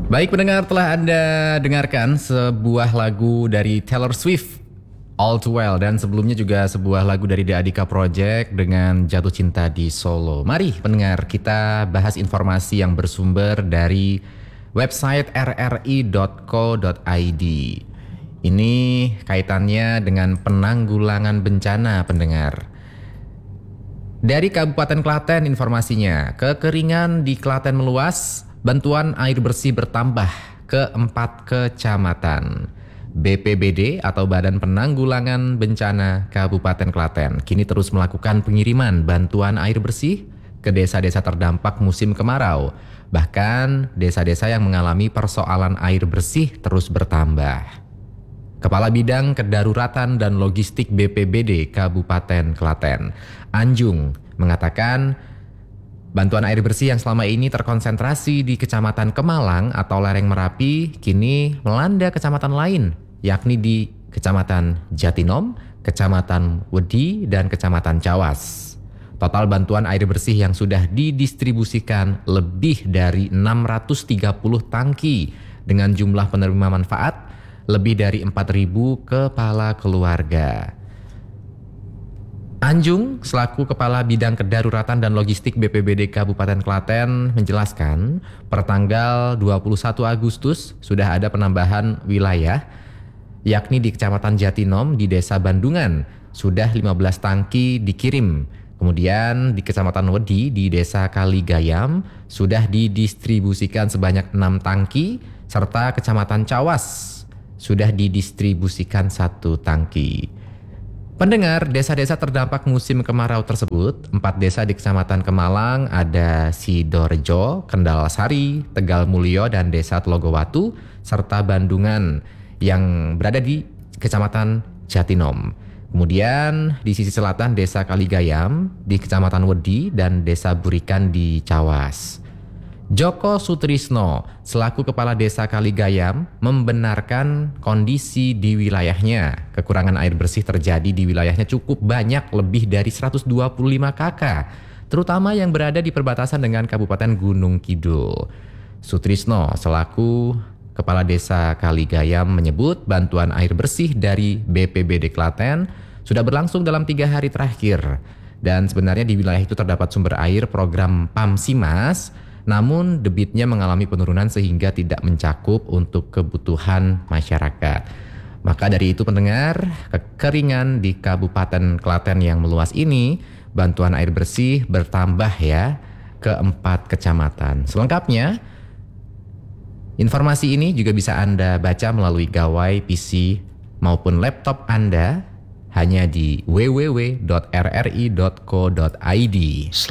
Baik pendengar, telah Anda dengarkan sebuah lagu dari Taylor Swift, All Too Well, dan sebelumnya juga sebuah lagu dari The Adika Project dengan Jatuh Cinta di Solo. Mari pendengar, kita bahas informasi yang bersumber dari website rri.co.id. Ini kaitannya dengan penanggulangan bencana, pendengar. Dari Kabupaten Klaten informasinya, kekeringan di Klaten meluas. Bantuan air bersih bertambah ke 4 kecamatan. BPBD atau Badan Penanggulangan Bencana Kabupaten Klaten kini terus melakukan pengiriman bantuan air bersih ke desa-desa terdampak musim kemarau. Bahkan desa-desa yang mengalami persoalan air bersih terus bertambah. Kepala Bidang Kedaruratan dan Logistik BPBD Kabupaten Klaten, Anjung, mengatakan bantuan air bersih yang selama ini terkonsentrasi di Kecamatan Kemalang atau lereng Merapi kini melanda kecamatan lain, yakni di Kecamatan Jatinom, Kecamatan Wedi, dan Kecamatan Cawas. Total bantuan air bersih yang sudah didistribusikan lebih dari 630 tangki dengan jumlah penerima manfaat lebih dari 4.000 kepala keluarga. Anjung selaku Kepala Bidang Kedaruratan dan Logistik BPBD Kabupaten Klaten menjelaskan per tanggal 21 Agustus sudah ada penambahan wilayah yakni di Kecamatan Jatinom di Desa Bandungan sudah 15 tangki dikirim. Kemudian di Kecamatan Wedi di Desa Kaligayam sudah didistribusikan sebanyak 6 tangki serta Kecamatan Cawas sudah didistribusikan 1 tangki. Pendengar, desa-desa terdampak musim kemarau tersebut, 4 desa di Kecamatan Kemalang ada Sidorejo, Kendalasari, Tegal Mulyo, dan Desa Tlogowatu, serta Bandungan yang berada di Kecamatan Jatinom. Kemudian di sisi selatan Desa Kaligayam di Kecamatan Wedi dan Desa Burikan di Cawas. Joko Sutrisno selaku Kepala Desa Kaligayam membenarkan kondisi di wilayahnya. Kekurangan air bersih terjadi di wilayahnya cukup banyak, lebih dari 125 KK, terutama yang berada di perbatasan dengan Kabupaten Gunung Kidul. Sutrisno selaku Kepala Desa Kaligayam menyebut bantuan air bersih dari BPBD Klaten sudah berlangsung dalam 3 hari terakhir. Dan sebenarnya di wilayah itu terdapat sumber air program PAMSIMAS, namun debitnya mengalami penurunan sehingga tidak mencakup untuk kebutuhan masyarakat. Maka dari itu pendengar, kekeringan di Kabupaten Klaten yang meluas ini, bantuan air bersih bertambah ya ke 4 kecamatan. Selengkapnya, informasi ini juga bisa Anda baca melalui gawai PC maupun laptop Anda hanya di www.rri.co.id.